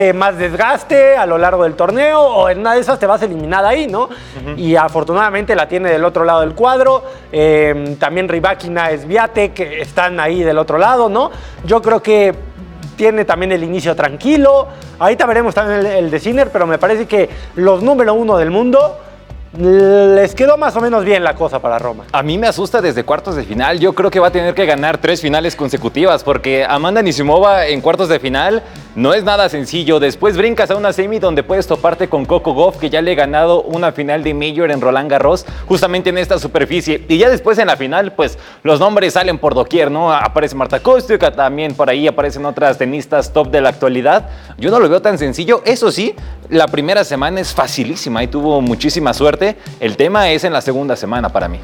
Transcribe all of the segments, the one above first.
más desgaste a lo largo del torneo, o en una de esas te vas eliminada ahí, ¿no? Y afortunadamente la tiene del otro lado del cuadro. También Rybakina, Swiatek, que están ahí del otro lado, ¿no? Yo creo que tiene también el inicio tranquilo. Ahorita veremos también el de Sinner, pero me parece que los número 1 del mundo les quedó más o menos bien la cosa para Roma. A mí me asusta desde cuartos de final. Yo creo que va a tener que ganar 3 finales consecutivas, porque Amanda Anisimova en cuartos de final no es nada sencillo. Después brincas a una semi donde puedes toparte con Coco Gauff, que ya le ha ganado una final de Major en Roland Garros, justamente en esta superficie. Y ya después en la final, pues los nombres salen por doquier, ¿no? Aparece Marta Kostyuk, también por ahí aparecen otras tenistas top de la actualidad. Yo no lo veo tan sencillo. Eso sí, la primera semana es facilísima y tuvo muchísima suerte. El tema es en la segunda semana para mí.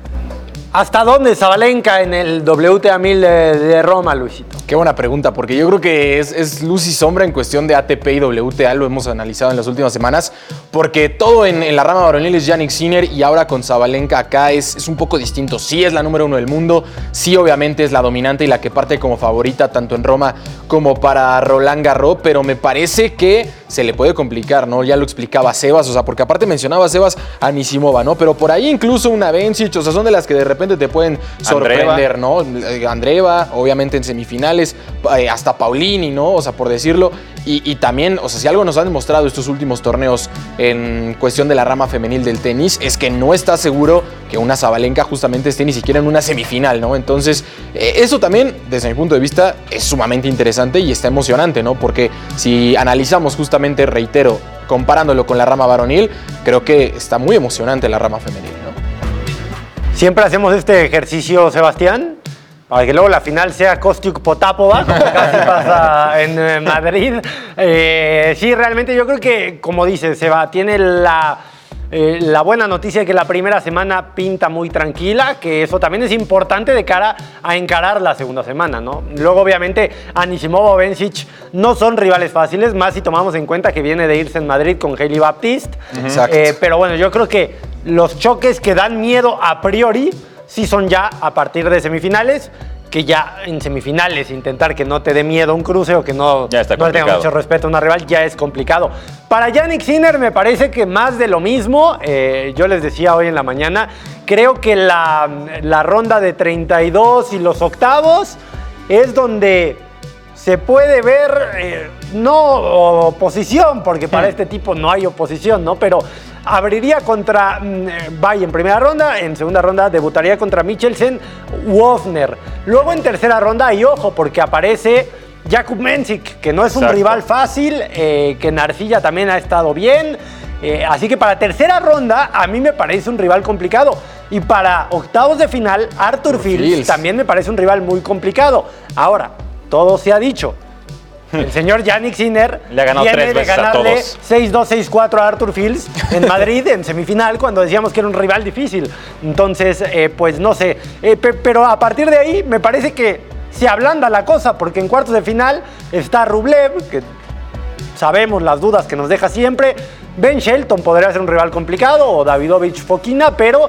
¿Hasta dónde Sabalenka en el WTA 1000 de Roma, Luisito? Qué buena pregunta, porque yo creo que es luz y sombra en cuestión de ATP y WTA, lo hemos analizado en las últimas semanas, porque todo en la rama varonil es Jannik Sinner y ahora con Sabalenka acá es un poco distinto. Sí es la número 1 del mundo, sí obviamente es la dominante y la que parte como favorita tanto en Roma como para Roland Garros, pero me parece que se le puede complicar, ¿no? Ya lo explicaba Sebas, o sea, porque aparte mencionaba Sebas a Anisimova, ¿no? Pero por ahí incluso una Bencic, o sea, son de las que de repente te pueden sorprender, ¿no? Andreeva, obviamente en semifinales, hasta Paulini, ¿no? O sea, por decirlo. Y también, o sea, si algo nos han demostrado estos últimos torneos en cuestión de la rama femenil del tenis, es que no está seguro que una Sabalenka justamente esté ni siquiera en una semifinal, ¿no? Entonces, eso también, desde mi punto de vista, es sumamente interesante y está emocionante, ¿no? Porque si analizamos justamente, reitero, comparándolo con la rama varonil, creo que está muy emocionante la rama femenil, ¿no? Siempre hacemos este ejercicio, Sebastián, para que luego la final sea Kostyuk-Potapova, como casi pasa en Madrid. Sí, realmente yo creo que, como dice Seba, tiene la buena noticia de que la primera semana pinta muy tranquila, que eso también es importante de cara a encarar la segunda semana, ¿no? Luego, obviamente, Anisimova o Bencic no son rivales fáciles, más si tomamos en cuenta que viene de irse en Madrid con Hailey Baptiste. Exacto. Pero bueno, yo creo que los choques que dan miedo a priori sí son ya a partir de semifinales, que ya en semifinales intentar que no te dé miedo un cruce o que no le tenga mucho respeto a una rival ya es complicado. Para Jannik Sinner me parece que más de lo mismo. Yo les decía hoy en la mañana, creo que la ronda de 32 y los octavos es donde se puede ver, no oposición, porque para este tipo no hay oposición, ¿no? Pero abriría contra Bay en primera ronda, en segunda ronda debutaría contra Michelsen, Wofner. Luego en tercera ronda, y ojo, porque aparece Jakub Mensik, que no es un rival fácil, que en Arcilla también ha estado bien. Así que para tercera ronda a mí me parece un rival complicado. Y para octavos de final, Arthur Fils también me parece un rival muy complicado. Ahora, todo se ha dicho. El señor Jannik Sinner le ha ganado viene 3 de veces ganarle a todos. 6-2, 6-4 a Arthur Fils en Madrid en semifinal cuando decíamos que era un rival difícil. Entonces, pues no sé. Pero a partir de ahí me parece que se ablanda la cosa, porque en cuartos de final está Rublev, que sabemos las dudas que nos deja siempre. Ben Shelton podría ser un rival complicado, o Davidovich Fokina, pero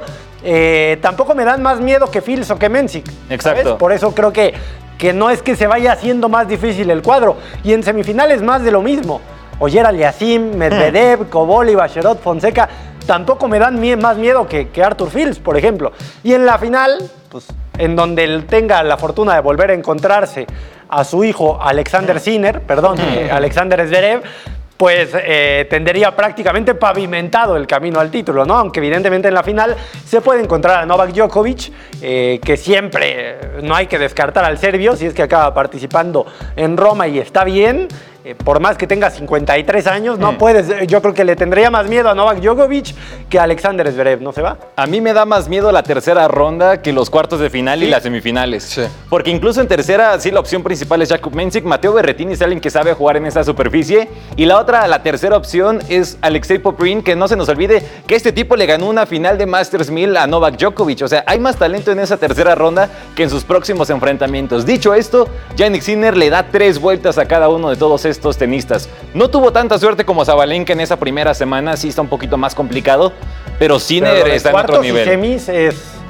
tampoco me dan más miedo que Fils o que Mensik. Exacto. ¿Sabes? Por eso creo que no es que se vaya haciendo más difícil el cuadro. Y en semifinales más de lo mismo. Oyer Aliassime, Medvedev, Koboli, Bacherot, Fonseca, tampoco me dan más miedo que Arthur Fils, por ejemplo. Y en la final, pues, en donde él tenga la fortuna de volver a encontrarse a su hijo Alexander Sinner, Alexander Zverev, pues tendría prácticamente pavimentado el camino al título, ¿no? Aunque evidentemente en la final se puede encontrar a Novak Djokovic, que siempre no hay que descartar al serbio, si es que acaba participando en Roma y está bien. Por más que tenga 53 años, no puedes. Yo creo que le tendría más miedo a Novak Djokovic que a Alexander Zverev, ¿no se va? A mí me da más miedo la tercera ronda que los cuartos de final y las semifinales. Sí. Porque incluso en tercera, sí, la opción principal es Jakub Mensik. Matteo Berrettini es alguien que sabe jugar en esa superficie. Y la tercera opción es Alexei Popyrin, que no se nos olvide que este tipo le ganó una final de Masters 1000 a Novak Djokovic. O sea, hay más talento en esa tercera ronda que en sus próximos enfrentamientos. Dicho esto, Jannik Sinner le da 3 vueltas a cada uno de todos estos tenistas. No tuvo tanta suerte como Sabalenka en esa primera semana, sí está un poquito más complicado, pero Sinner está en otro nivel. Semis es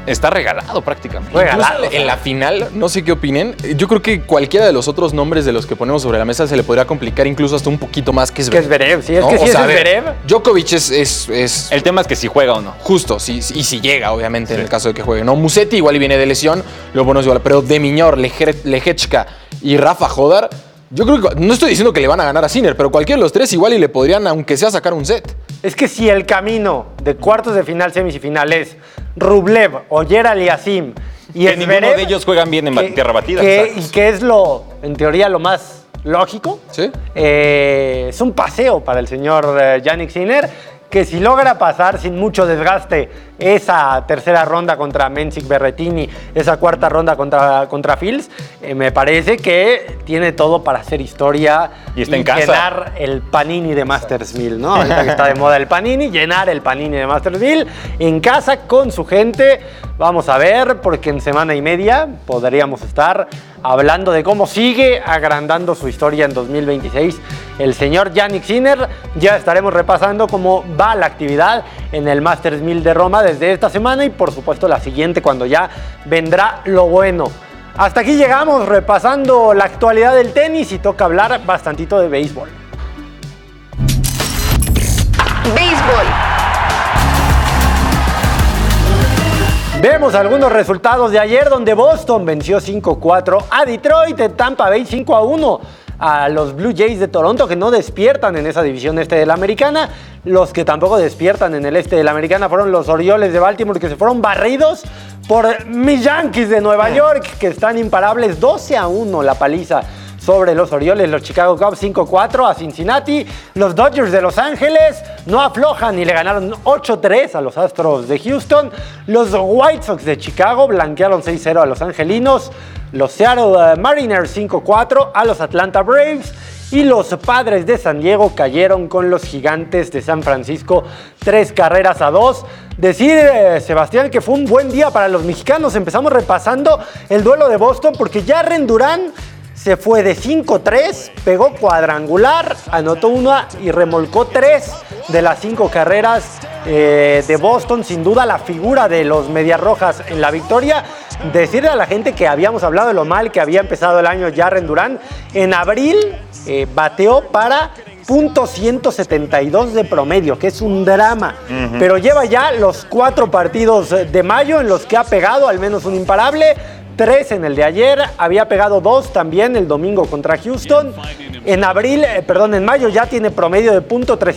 está regalado prácticamente. Regalado. En la final, no sé qué opinen, yo creo que cualquiera de los otros nombres de los que ponemos sobre la mesa se le podría complicar incluso hasta un poquito más que Zverev. Sí, es que si es Zverev. Djokovic es... El tema es que si juega o no. Justo, sí, y si llega, obviamente, en el caso de que juegue, ¿no? Musetti igual y viene de lesión, lo bueno es igual, pero De Miñor, Lehechka y Rafa Hodar, yo creo que, no estoy diciendo que le van a ganar a Sinner, pero cualquiera de los tres igual y le podrían, aunque sea, sacar un set. Es que si el camino de cuartos de final, semis y final es Rublev, Ogier Aliassime y que ninguno de ellos juegan bien en tierra batida. Y que es en teoría, lo más lógico. ¿Sí? Es un paseo para el señor Jannik Sinner, que si logra pasar sin mucho desgaste esa tercera ronda contra Mensik Berrettini, esa cuarta ronda contra Fils, me parece que tiene todo para hacer historia y está en casa. Llenar el Panini de Masters 1000, ¿no? Ahorita que está de moda el Panini, llenar el Panini de Masters 1000 en casa con su gente. Vamos a ver, porque en semana y media podríamos estar hablando de cómo sigue agrandando su historia en 2026 el señor Jannik Sinner. Ya estaremos repasando cómo va la actividad en el Masters 1000 de Roma desde esta semana y por supuesto la siguiente, cuando ya vendrá lo bueno. Hasta aquí llegamos repasando la actualidad del tenis y toca hablar bastantito de béisbol. Béisbol. Vemos algunos resultados de ayer, donde Boston venció 5-4 a Detroit, en Tampa Bay 5-1 a los Blue Jays de Toronto, que no despiertan en esa división este de la Americana. Los que tampoco despiertan en el este de la Americana fueron los Orioles de Baltimore, que se fueron barridos por mis Yankees de Nueva York, que están imparables. 12-1 la paliza sobre los Orioles. Los Chicago Cubs 5-4 a Cincinnati. Los Dodgers de Los Ángeles no aflojan y le ganaron 8-3 a los Astros de Houston. Los White Sox de Chicago blanquearon 6-0 a los Angelinos. Los Seattle Mariners 5-4 a los Atlanta Braves. Y los Padres de San Diego cayeron con los Gigantes de San Francisco 3-2. Decir, Sebastián, que fue un buen día para los mexicanos. Empezamos repasando el duelo de Boston porque Jarren Duran se fue de 5-3, pegó cuadrangular, anotó una y remolcó 3 de las 5 carreras de Boston. Sin duda la figura de los Medias Rojas en la victoria. Decirle a la gente que habíamos hablado de lo mal que había empezado el año Jarren Duran. En abril bateó para .172 de promedio, que es un drama. Pero lleva ya los 4 partidos de mayo en los que ha pegado al menos un imparable. 3 en el de ayer, había pegado 2 también el domingo contra Houston. En mayo ya tiene promedio de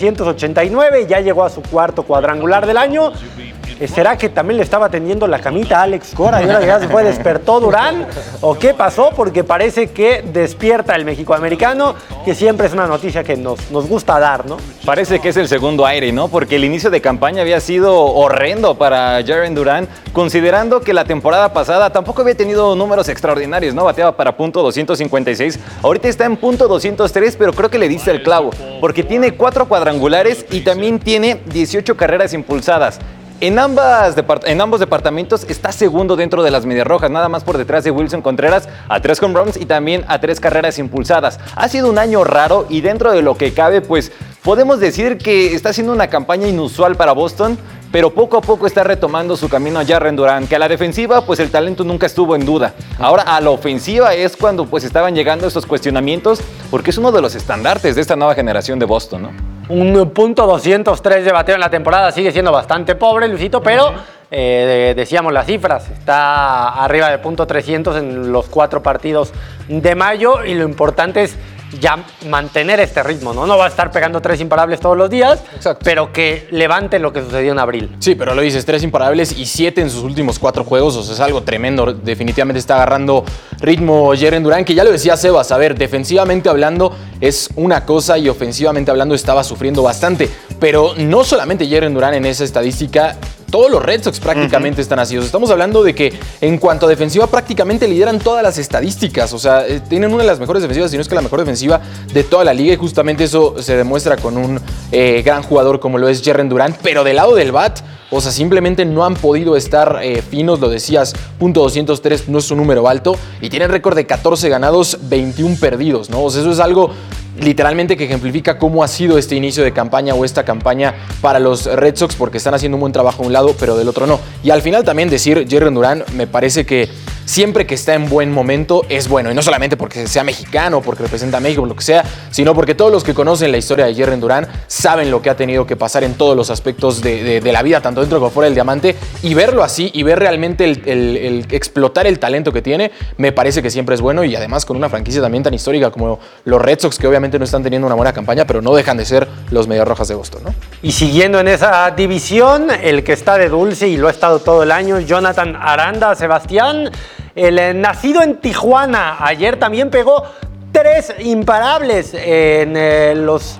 .389, ya llegó a su cuarto cuadrangular del año. ¿Será que también le estaba tendiendo la camita a Alex Cora y ahora ya se fue, despertó Durán? ¿O qué pasó? Porque parece que despierta el mexicoamericano, que siempre es una noticia que nos gusta dar, ¿no? Parece que es el segundo aire, ¿no? Porque el inicio de campaña había sido horrendo para Jarren Duran, considerando que la temporada pasada tampoco había tenido números extraordinarios, ¿no? Bateaba para .256, ahorita está en .203, pero creo que le diste el clavo, porque tiene 4 cuadrangulares y también tiene 18 carreras impulsadas. En ambos departamentos está segundo dentro de las Medias Rojas, nada más por detrás de Wilson Contreras a 3 home runs y también a 3 carreras impulsadas. Ha sido un año raro y dentro de lo que cabe, pues podemos decir que está haciendo una campaña inusual para Boston, pero poco a poco está retomando su camino a Jarren Duran, que a la defensiva pues el talento nunca estuvo en duda. Ahora a la ofensiva es cuando pues estaban llegando estos cuestionamientos, porque es uno de los estandartes de esta nueva generación de Boston, ¿no? Un .203 de bateo en la temporada sigue siendo bastante pobre, Luisito, pero decíamos las cifras. Está arriba de .300 en los 4 partidos de mayo y lo importante es ya mantener este ritmo, ¿no? No va a estar pegando 3 imparables todos los días, exacto, pero que levante lo que sucedió en abril. Sí, pero lo dices, 3 imparables y 7 en sus últimos 4 juegos, o sea, es algo tremendo. Definitivamente está agarrando ritmo Jarren Duran, que ya lo decía Sebas, a ver, defensivamente hablando es una cosa y ofensivamente hablando estaba sufriendo bastante, pero no solamente Jarren Duran en esa estadística. Todos los Red Sox prácticamente están así. O sea, estamos hablando de que en cuanto a defensiva prácticamente lideran todas las estadísticas. O sea, tienen una de las mejores defensivas, si no es que la mejor defensiva de toda la liga. Y justamente eso se demuestra con un gran jugador como lo es Jarren Duran. Pero del lado del bat, o sea, simplemente no han podido estar finos. Lo decías, .203 no es un número alto. Y tienen récord de 14 ganados, 21 perdidos, ¿no? O sea, eso es algo literalmente que ejemplifica cómo ha sido este inicio de campaña o esta campaña para los Red Sox, porque están haciendo un buen trabajo a un lado, pero del otro no. Y al final también decir Jarren Duran, me parece que siempre que está en buen momento es bueno. Y no solamente porque sea mexicano, porque representa a México, lo que sea, sino porque todos los que conocen la historia de Jarren Duran saben lo que ha tenido que pasar en todos los aspectos de la vida, tanto dentro como fuera del diamante. Y verlo así y ver realmente el explotar el talento que tiene, me parece que siempre es bueno. Y además con una franquicia también tan histórica como los Red Sox, que obviamente no están teniendo una buena campaña, pero no dejan de ser los Medias Rojas de Boston, ¿no? Y siguiendo en esa división, el que está de dulce y lo ha estado todo el año, Jonathan Aranda. Sebastián, el nacido en Tijuana, ayer también pegó 3 imparables en los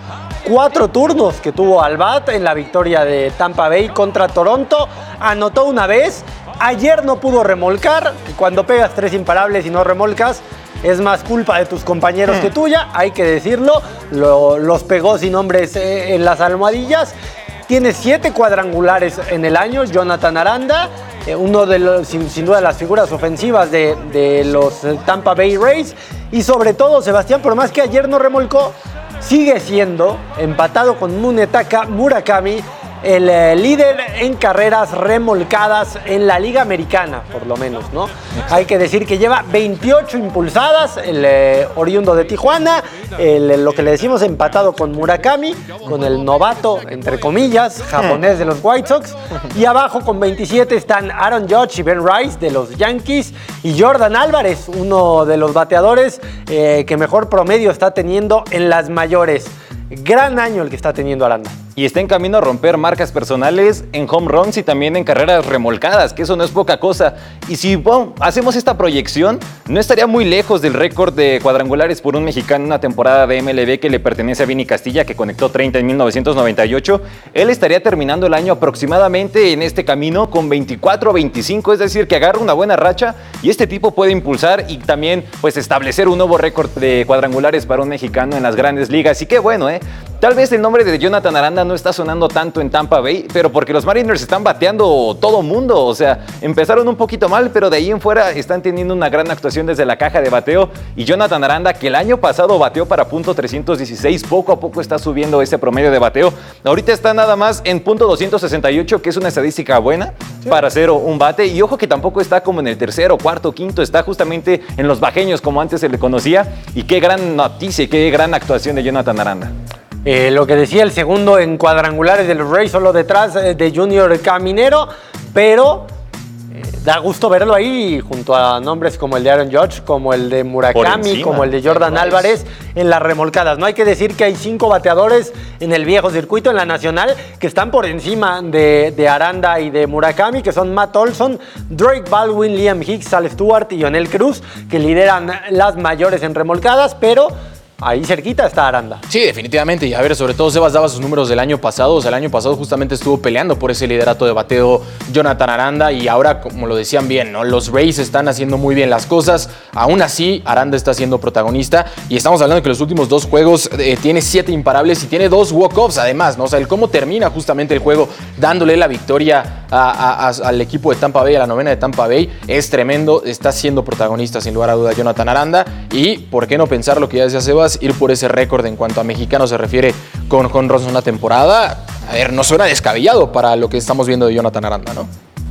4 turnos que tuvo al bat en la victoria de Tampa Bay contra Toronto. Anotó una vez, ayer no pudo remolcar. Cuando pegas 3 imparables y no remolcas, es más culpa de tus compañeros que tuya, hay que decirlo. Los pegó sin hombres en las almohadillas. Tiene 7 cuadrangulares en el año, Jonathan Aranda. Uno de los, sin duda, las figuras ofensivas de los Tampa Bay Rays. Y sobre todo, Sebastián, por más que ayer no remolcó, sigue siendo, empatado con Munetaka Murakami, el líder en carreras remolcadas en la Liga Americana, por lo menos, ¿no? Hay que decir que lleva 28 impulsadas, el oriundo de Tijuana, lo que le decimos empatado con Murakami, con el novato, entre comillas, japonés de los White Sox. Y abajo con 27 están Aaron Judge y Ben Rice de los Yankees y Jordan Álvarez, uno de los bateadores que mejor promedio está teniendo en las mayores. Gran año el que está teniendo Aranda. Y está en camino a romper marcas personales en home runs y también en carreras remolcadas, que eso no es poca cosa. Y si hacemos esta proyección, no estaría muy lejos del récord de cuadrangulares por un mexicano en una temporada de MLB que le pertenece a Vinny Castilla, que conectó 30 en 1998. Él estaría terminando el año aproximadamente en este camino con 24 o 25, es decir, que agarra una buena racha y este tipo puede impulsar y también pues establecer un nuevo récord de cuadrangulares para un mexicano en las grandes ligas. Y qué bueno, Tal vez el nombre de Jonathan Aranda no está sonando tanto en Tampa Bay, pero porque los Mariners están bateando todo mundo. O sea, empezaron un poquito mal, pero de ahí en fuera están teniendo una gran actuación desde la caja de bateo. Y Jonathan Aranda, que el año pasado bateó para .316, poco a poco está subiendo ese promedio de bateo. Ahorita está nada más en .268, que es una estadística buena para hacer un bate. Y ojo que tampoco está como en el tercero, cuarto, quinto, está justamente en los bajeños como antes se le conocía. Y qué gran noticia y qué gran actuación de Jonathan Aranda. Lo que decía el segundo en cuadrangulares de los Rays, solo detrás de Junior Caminero, pero da gusto verlo ahí junto a nombres como el de Aaron Judge, como el de Murakami, como el de Jordan Álvarez en las remolcadas. No hay que decir que hay 5 bateadores en el viejo circuito, en la nacional, que están por encima de Aranda y de Murakami, que son Matt Olson, Drake Baldwin, Liam Hicks, Sal Stewart y Yonel Cruz, que lideran las mayores en remolcadas, pero ahí cerquita está Aranda. Sí, definitivamente. Y a ver, sobre todo Sebas daba sus números del año pasado. O sea, el año pasado justamente estuvo peleando por ese liderato de bateo Jonathan Aranda. Y ahora, como lo decían bien, ¿no? Los Rays están haciendo muy bien las cosas. Aún así, Aranda está siendo protagonista. Y estamos hablando de que los últimos 2 juegos tiene 7 imparables y tiene 2 walk-offs además, ¿no? O sea, el cómo termina justamente el juego dándole la victoria al equipo de Tampa Bay, a la novena de Tampa Bay, es tremendo. Está siendo protagonista, sin lugar a duda, Jonathan Aranda. Y, ¿por qué no pensar lo que ya decía Sebas? Ir por ese récord en cuanto a mexicanos se refiere con Ronson una temporada, a ver, no suena descabellado para lo que estamos viendo de Jonathan Aranda, ¿no?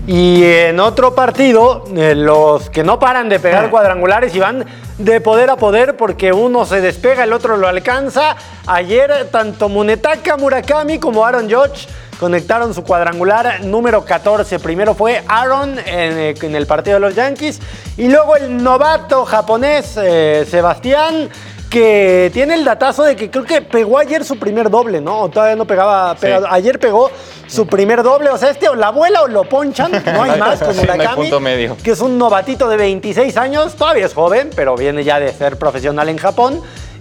Y en otro partido, los que no paran de pegar cuadrangulares y van de poder a poder porque uno se despega, el otro lo alcanza. Ayer tanto Munetaka Murakami como Aaron Judge conectaron su cuadrangular número 14. Primero fue Aaron en el partido de los Yankees y luego el novato japonés Sebastián, que tiene el datazo de que creo que pegó ayer su primer doble, ¿no? O todavía no pegaba, sí. Ayer pegó su primer doble. O sea, o la abuela o lo ponchan, no hay más con Murakami, que es un novatito de 26 años, todavía es joven, pero viene ya de ser profesional en Japón.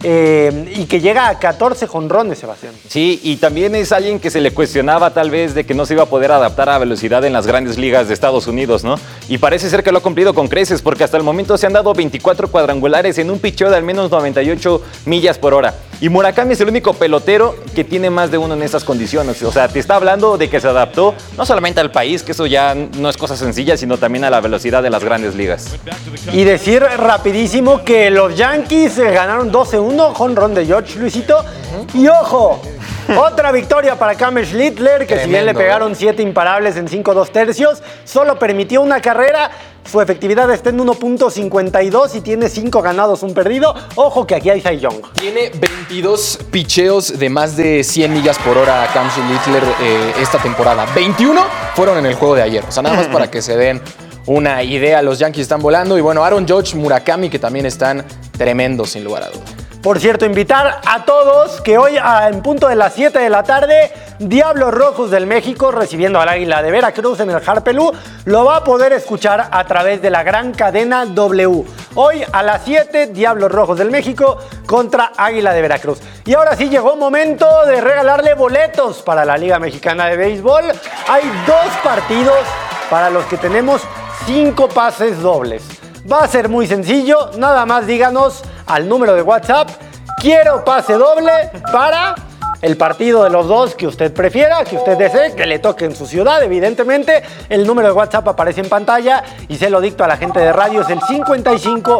Y que llega a 14 jonrones, Sebastián. Sí, y también es alguien que se le cuestionaba tal vez de que no se iba a poder adaptar a velocidad en las grandes ligas de Estados Unidos, ¿no? Y parece ser que lo ha cumplido con creces, porque hasta el momento se han dado 24 cuadrangulares en un picheo de al menos 98 millas por hora. Y Murakami es el único pelotero que tiene más de uno en estas condiciones. O sea, te está hablando de que se adaptó no solamente al país, que eso ya no es cosa sencilla, sino también a la velocidad de las grandes ligas. Y decir rapidísimo que los Yankees ganaron 12-1, jonrón de George, Luisito. Y ojo, otra victoria para Kyle Schlittler, que si bien le pegaron 7 imparables en 5 2/3, solo permitió una carrera. Su efectividad está en 1.52 y tiene 5 ganados, 1 perdido. Ojo que aquí hay Cy Young. Tiene 22 picheos de más de 100 millas por hora Kyle Schlittler esta temporada. 21 fueron en el juego de ayer. O sea, nada más para que se den una idea. Los Yankees están volando. Y bueno, Aaron Judge, Murakami, que también están tremendos, sin lugar a dudas. Por cierto, invitar a todos que hoy en punto de las 7 de la tarde, Diablos Rojos del México recibiendo al Águila de Veracruz en el Harpelú, lo va a poder escuchar a través de la gran cadena W. Hoy a las 7, Diablos Rojos del México contra Águila de Veracruz. Y ahora sí llegó momento de regalarle boletos para la Liga Mexicana de Béisbol. Hay 2 partidos para los que tenemos 5 pases dobles. Va a ser muy sencillo, nada más díganos al número de WhatsApp, quiero pase doble para el partido de los dos que usted prefiera, que usted desee, que le toque en su ciudad, evidentemente. El número de WhatsApp aparece en pantalla y se lo dicto a la gente de radio, es el 55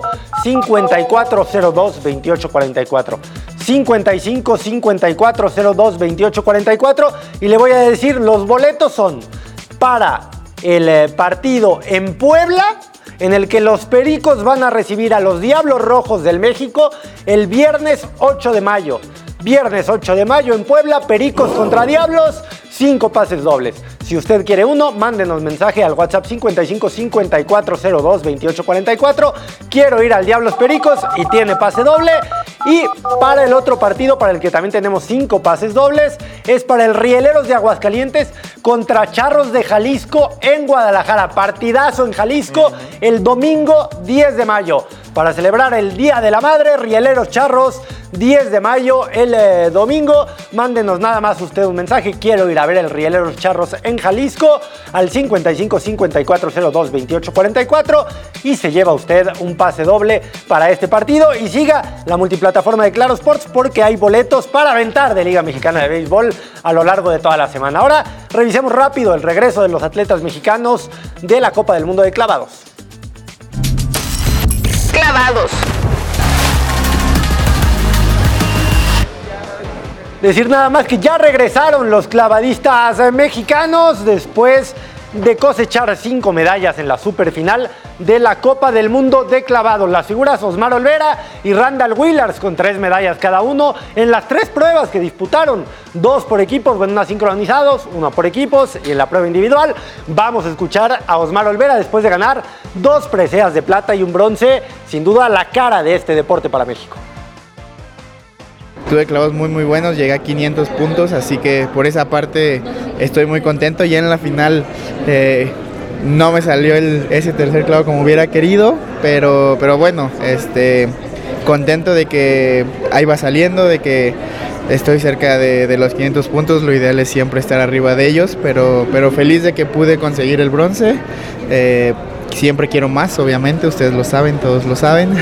5402 2844. 55 5402 2844 y le voy a decir, los boletos son para el partido en Puebla, en el que los Pericos van a recibir a los Diablos Rojos del México el viernes 8 de mayo. Viernes 8 de mayo en Puebla, Pericos contra Diablos, 5 pases dobles. Si usted quiere uno, mándenos mensaje al WhatsApp 55 5402 2844. Quiero ir al Diablos Pericos y tiene pase doble. Y para el otro partido, para el que también tenemos 5 pases dobles, es para el Rieleros de Aguascalientes contra Charros de Jalisco en Guadalajara. Partidazo en Jalisco el domingo 10 de mayo. Para celebrar el Día de la Madre, Rieleros Charros, 10 de mayo, el domingo. Mándenos nada más usted un mensaje. Quiero ir a ver el Rieleros Charros en Jalisco al 55 5402 2844 y se lleva usted un pase doble para este partido. Y siga la multiplataforma de Claro Sports porque hay boletos para aventar de Liga Mexicana de Béisbol a lo largo de toda la semana. Ahora revisemos rápido el regreso de los atletas mexicanos de la Copa del Mundo de Clavados. Clavados. Decir nada más que ya regresaron los clavadistas mexicanos después de cosechar 5 medallas en la superfinal de la Copa del Mundo de Clavados. Las figuras Osmar Olvera y Randall Willars con 3 medallas cada uno en las 3 pruebas que disputaron. 2 por equipos, bueno, una sincronizados, 1 por equipos y en la prueba individual. Vamos a escuchar a Osmar Olvera después de ganar 2 preseas de plata y un bronce. Sin duda la cara de este deporte para México. Tuve clavos muy buenos, llegué a 500 puntos, así que por esa parte estoy muy contento. Ya en la final no me salió ese tercer clavo como hubiera querido, pero bueno, contento de que ahí va saliendo, de que estoy cerca de los 500 puntos. Lo ideal es siempre estar arriba de ellos, pero feliz de que pude conseguir el bronce. Siempre quiero más, obviamente, ustedes lo saben, todos lo saben.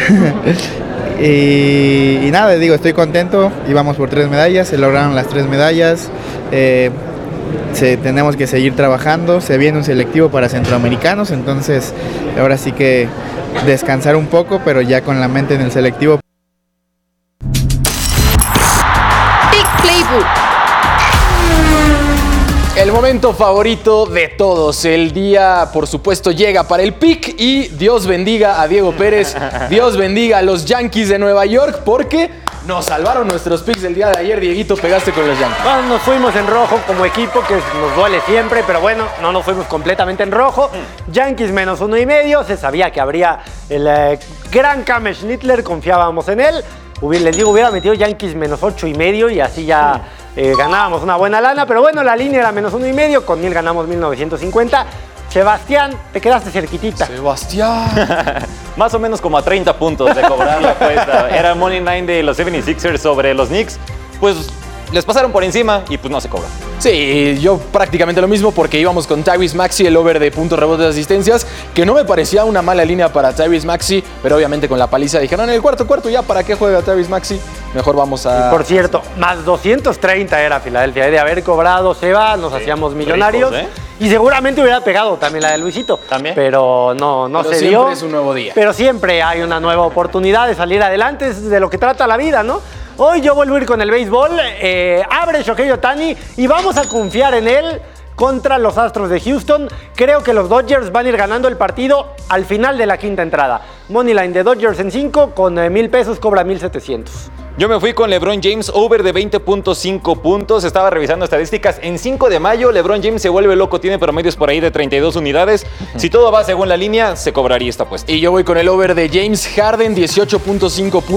Y nada, digo, estoy contento, íbamos por 3 medallas, se lograron las 3 medallas, tenemos que seguir trabajando, se viene un selectivo para centroamericanos, entonces ahora sí que descansar un poco, pero ya con la mente en el selectivo. Big Playbook. El momento favorito de todos. El día, por supuesto, llega para el pick y Dios bendiga a Diego Pérez. Dios bendiga a los Yankees de Nueva York porque nos salvaron nuestros picks del día de ayer. Dieguito, pegaste con los Yankees. Bueno, nos fuimos en rojo como equipo, que nos duele siempre, pero bueno, no nos fuimos completamente en rojo. Yankees menos 1.5. Se sabía que habría el gran Kyle Schlittler, confiábamos en él. Les digo, hubiera metido Yankees menos 8.5 y así ya ganábamos una buena lana. Pero bueno, la línea era menos 1.5. Con 1,000 ganamos 1.950. Sebastián, te quedaste cerquitita. Sebastián. Más o menos como a 30 puntos de cobrar la apuesta. Era Money Line de los 76ers sobre los Knicks. Pues les pasaron por encima y pues no se cobra. Sí, yo prácticamente lo mismo porque íbamos con Tyrese Maxey, el over de puntos, rebotes, asistencias, que no me parecía una mala línea para Tyrese Maxey, pero obviamente con la paliza dijeron en el cuarto ya, ¿para qué juega Tyrese Maxey? Mejor vamos a... Y por cierto, más 230 era Filadelfia. De haber cobrado Seba, nos hacíamos millonarios. Ricos, Y seguramente hubiera pegado también la de Luisito. También. Pero no se dio. Siempre es un nuevo día. Pero siempre hay una nueva oportunidad de salir adelante. Es de lo que trata la vida, ¿no? Hoy yo vuelvo a ir con el béisbol. Abre Shohei Ohtani y vamos a confiar en él contra los Astros de Houston. Creo que los Dodgers van a ir ganando el partido al final de la quinta entrada. Moneyline de Dodgers en 5, con 1,000 pesos cobra 1,700. Yo me fui con LeBron James, over de 20.5 puntos. Estaba revisando estadísticas. En 5 de mayo, LeBron James se vuelve loco. Tiene promedios por ahí de 32 unidades. Si todo va según la línea, se cobraría esta apuesta. Y yo voy con el over de James Harden, 18.5 puntos.